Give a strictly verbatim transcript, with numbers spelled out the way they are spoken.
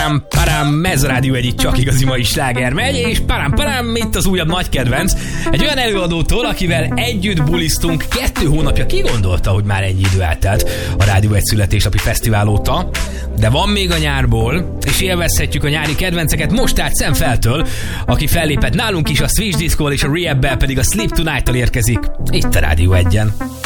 Parám, parám, ez a Rádió egyik csak igazi mai sláger megy, és parám, parám, itt az újabb nagy kedvenc. Egy olyan előadótól, akivel együtt bulisztunk kettő hónapja, ki gondolta, hogy már ennyi idő eltelt a Rádió egy születésnapi fesztivál óta. De van még a nyárból, és élvezhetjük a nyári kedvenceket most át Sam Feltől, aki fellépett nálunk is a Switch Disco-val és a Rehab-bel pedig a Sleep Tonight-tal érkezik itt a Rádió egyen.